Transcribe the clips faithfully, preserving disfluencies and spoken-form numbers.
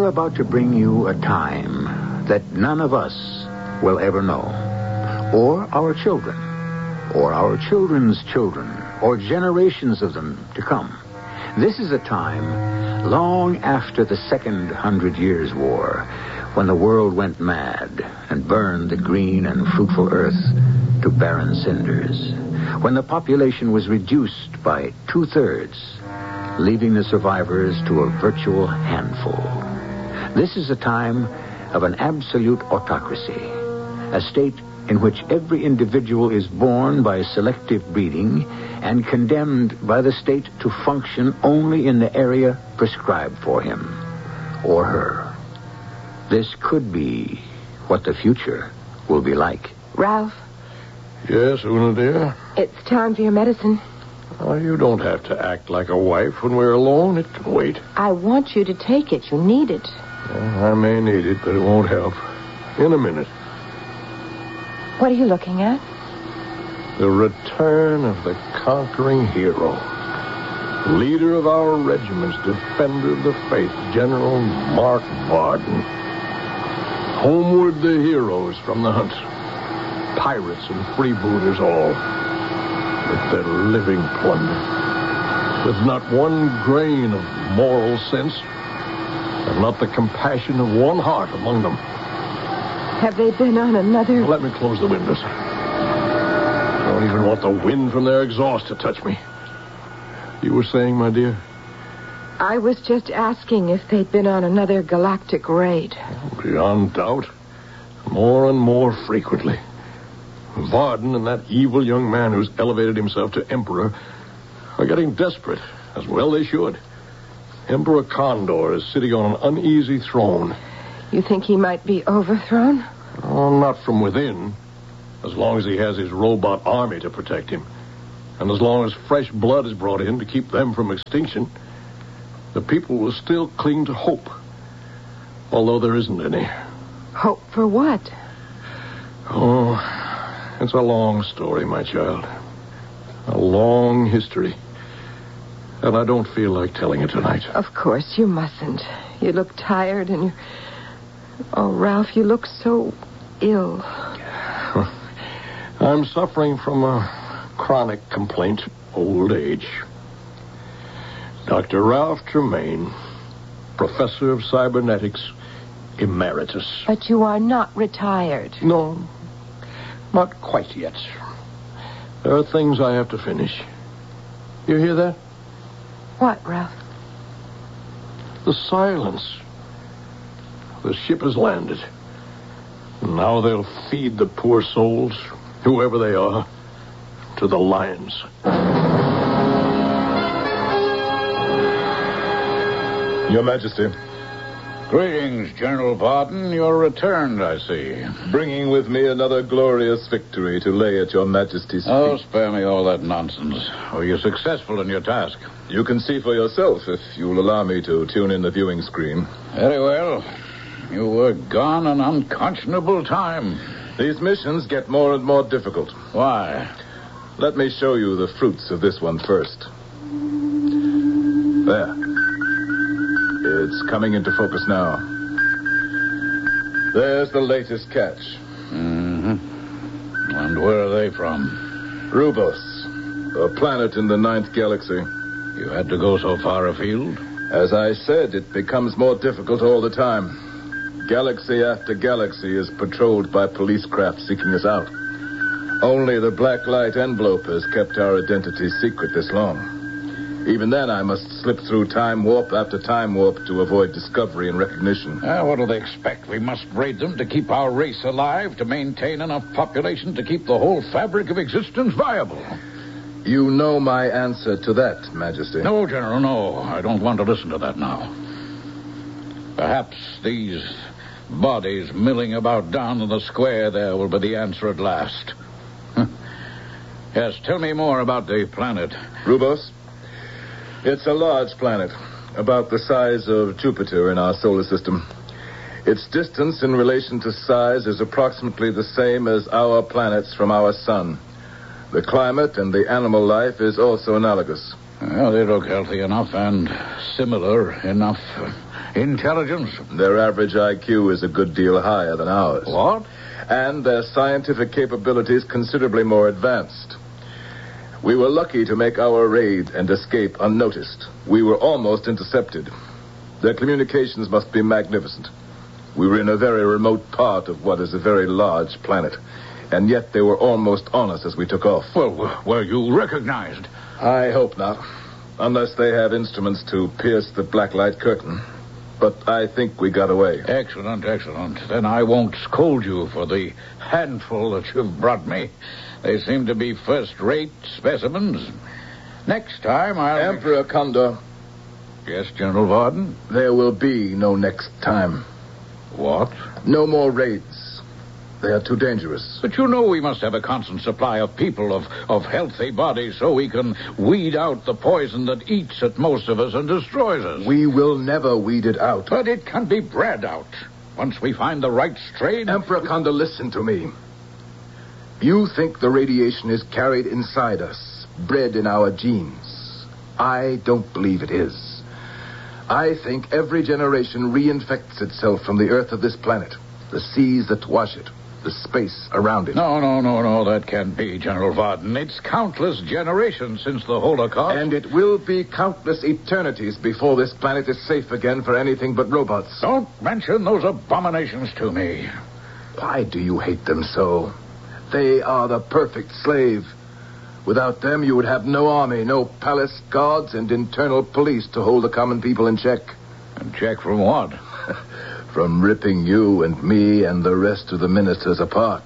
We're about to bring you a time that none of us will ever know, or our children, or our children's children, or generations of them to come. This is a time long after the Second Hundred Years' War, when the world went mad and burned the green and fruitful earth to barren cinders, when the population was reduced by two-thirds, leaving the survivors to a virtual handful. This is a time of an absolute autocracy, a state in which every individual is born by selective breeding and condemned by the state to function only in the area prescribed for him or her. This could be what the future will be like. Ralph? Yes, Una, dear? It's time for your medicine. Oh, you don't have to act like a wife when we're alone. It can wait. I want you to take it. You need it. Well, I may need it, but it won't help. In a minute. What are you looking at? The return of the conquering hero. Leader of our regiments, defender of the faith, General Mark Varden. Homeward the heroes from the hunt. Pirates and freebooters all. With their living plunder. With not one grain of moral sense. And not the compassion of one heart among them. Have they been on another... Let me close the windows. I don't even want the wind from their exhaust to touch me. You were saying, my dear? I was just asking if they'd been on another galactic raid. Beyond doubt. More and more frequently. Varden and that evil young man who's elevated himself to emperor are getting desperate, as well they should. Emperor Condor is sitting on an uneasy throne. You think he might be overthrown? Oh, not from within. As long as he has his robot army to protect him. And as long as fresh blood is brought in to keep them from extinction, the people will still cling to hope. Although there isn't any. Hope for what? Oh, it's a long story, my child. A long history. And I don't feel like telling it tonight. Of course, you mustn't. You look tired and you... Oh, Ralph, you look so ill. I'm suffering from a chronic complaint, old age. Doctor Ralph Tremaine, professor of cybernetics, emeritus. But you are not retired. No, not quite yet. There are things I have to finish. You hear that? What, Ralph? The silence. The ship has landed. Now they'll feed the poor souls, whoever they are, to the lions. Your Majesty. Greetings, General Varden. You're returned, I see. Bringing with me another glorious victory to lay at your Majesty's feet. Oh, spare me all that nonsense. Were you successful in your task? You can see for yourself if you'll allow me to tune in the viewing screen. Very well. You were gone an unconscionable time. These missions get more and more difficult. Why? Let me show you the fruits of this one first. There. It's coming into focus now. There's the latest catch. Mm-hmm. And where are they from? Rubos, a planet in the ninth galaxy. You had to go so far afield? As I said, it becomes more difficult all the time. Galaxy after galaxy is patrolled by police craft seeking us out. Only the black light envelope has kept our identity secret this long. Even then, I must slip through time warp after time warp to avoid discovery and recognition. Ah, what do they expect? We must raid them to keep our race alive, to maintain enough population to keep the whole fabric of existence viable. You know my answer to that, Majesty. No, General, no. I don't want to listen to that now. Perhaps these bodies milling about down in the square there will be the answer at last. Yes, tell me more about the planet. Rubos? It's a large planet, about the size of Jupiter in our solar system. Its distance in relation to size is approximately the same as our planets from our sun. The climate and the animal life is also analogous. Well, they look healthy enough and similar enough. intelligence? Their average I Q is a good deal higher than ours. What? And their scientific capabilities considerably more advanced. We were lucky to make our raid and escape unnoticed. We were almost intercepted. Their communications must be magnificent. We were in a very remote part of what is a very large planet, and yet they were almost on us as we took off. Well, were you recognized? I hope not, unless they have instruments to pierce the black light curtain. But I think we got away. Excellent, excellent. Then I won't scold you for the handful that you've brought me. They seem to be first-rate specimens. Next time I'll... Emperor Condor. Yes, General Varden? There will be no next time. What? No more raids. They are too dangerous. But you know we must have a constant supply of people, of, of healthy bodies, so we can weed out the poison that eats at most of us and destroys us. We will never weed it out. But it can be bred out. Once we find the right strain... Emperor Condor, listen to me. You think the radiation is carried inside us, bred in our genes. I don't believe it is. I think every generation reinfects itself from the earth of this planet, the seas that wash it, the space around it. No, no, no, no, that can't be, General Varden. It's countless generations since the Holocaust. And it will be countless eternities before this planet is safe again for anything but robots. Don't mention those abominations to me. Why do you hate them so? They are the perfect slave. Without them, you would have no army, no palace guards, and internal police to hold the common people in check. And check from what? From ripping you and me and the rest of the ministers apart.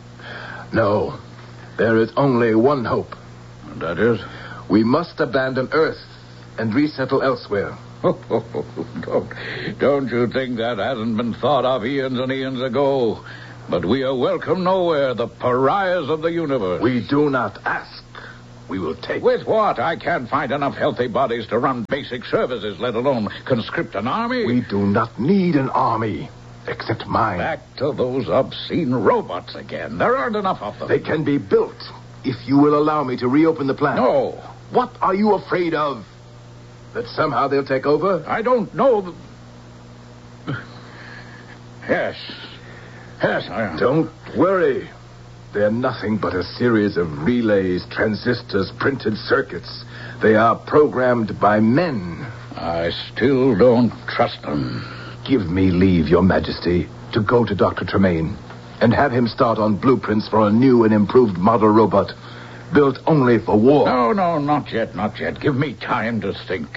No, there is only one hope. And that is? We must abandon Earth and resettle elsewhere. don't, don't you think that hasn't been thought of eons and eons ago? But we are welcome nowhere, the pariahs of the universe. We do not ask. We will take. With what? I can't find enough healthy bodies to run basic services, let alone conscript an army. We do not need an army, except mine. Back to those obscene robots again. There aren't enough of them. They can be built, if you will allow me to reopen the plant. No. What are you afraid of? That somehow they'll take over? I don't know. The... Yes. Yes, I am. Don't worry. They're nothing but a series of relays, transistors, printed circuits. They are programmed by men. I still don't trust them. Give me leave, Your Majesty, to go to Doctor Tremaine and have him start on blueprints for a new and improved model robot built only for war. No, no, not yet, not yet. Give me time to think.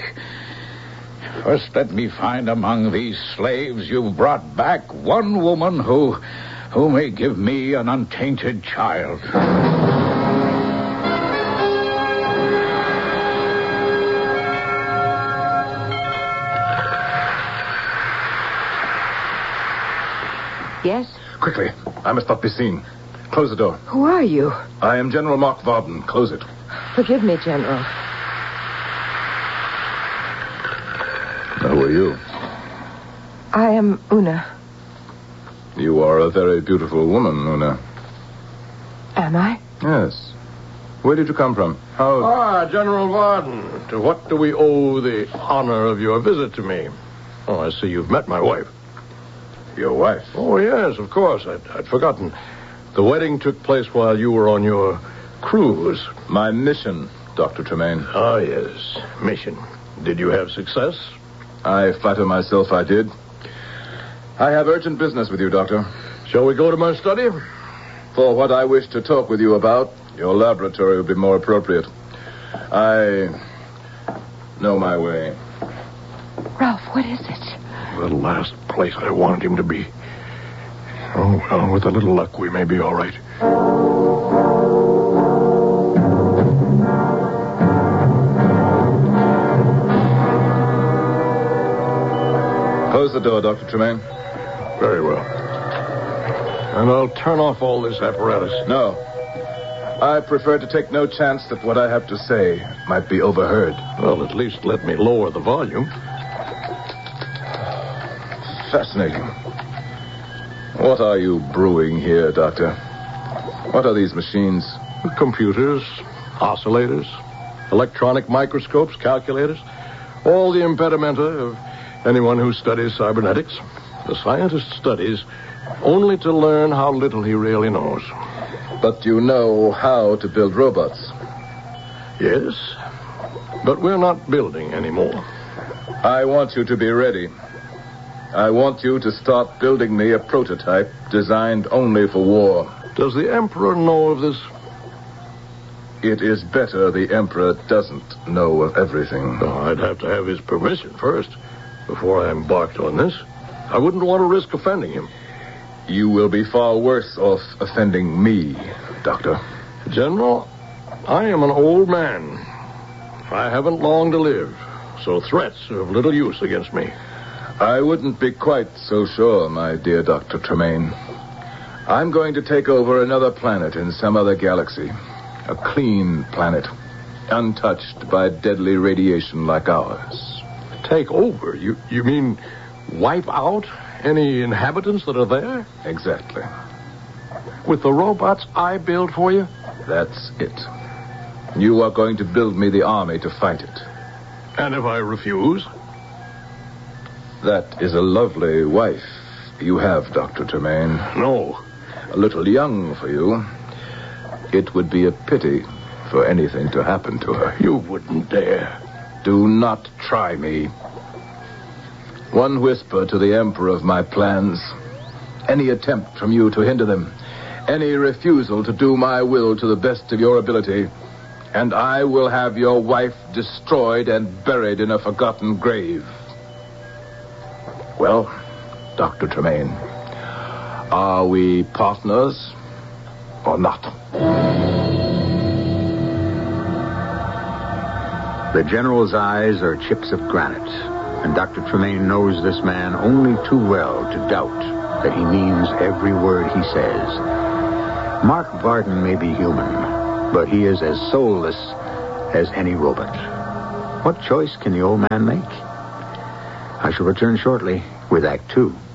First, let me find among these slaves you've brought back one woman who... who may give me an untainted child. Yes? Quickly. I must not be seen. Close the door. Who are you? I am General Mark Varden. Close it. Forgive me, General. Who are you? I am Una. You are a very beautiful woman, Una. Am I? Yes. Where did you come from? How... Ah, General Varden. To what do we owe the honor of your visit to me? Oh, I see you've met my wife. Your wife? Oh, yes, of course. I'd, I'd forgotten. The wedding took place while you were on your cruise. My mission, Doctor Tremaine. Ah, yes. Mission. Did you have success? I flatter myself I did. I have urgent business with you, Doctor. Shall we go to my study? For what I wish to talk with you about, your laboratory would be more appropriate. I know my way. Ralph, what is it? The last place I wanted him to be. Oh, well, with a little luck, we may be all right. Close the door, Doctor Tremaine. Very well. And I'll turn off all this apparatus. No. I prefer to take no chance that what I have to say might be overheard. Well, at least let me lower the volume. Fascinating. What are you brewing here, Doctor? What are these machines? Computers, oscillators, electronic microscopes, calculators. All the impedimenta of Anyone who studies cybernetics, the scientist studies only to learn how little he really knows. But you know how to build robots. Yes, but we're not building anymore. I want you to be ready. I want you to start building me a prototype designed only for war. Does the Emperor know of this? It is better the Emperor doesn't know of everything. Oh, I'd have to have his permission first before I embarked on this. I wouldn't want to risk offending him. You will be far worse off offending me, Doctor. General, I am an old man. I haven't long to live, so threats are of little use against me. I wouldn't be quite so sure, my dear Doctor Tremaine. I'm going to take over another planet in some other galaxy. A clean planet, untouched by deadly radiation like ours. Take over? You, you mean wipe out any inhabitants that are there? Exactly. With the robots I build for you? That's it. You are going to build me the army to fight it. And if I refuse? That is a lovely wife you have, Doctor Tremaine. No. A little young for you. It would be a pity for anything to happen to her. You wouldn't dare. Do not try me. One whisper to the Emperor of my plans. Any attempt from you to hinder them. Any refusal to do my will to the best of your ability. And I will have your wife destroyed and buried in a forgotten grave. Well, Doctor Tremaine, are we partners or not? The General's eyes are chips of granite, and Doctor Tremaine knows this man only too well to doubt that he means every word he says. Mark Varden may be human, but he is as soulless as any robot. What choice can the old man make? I shall return shortly with Act Two.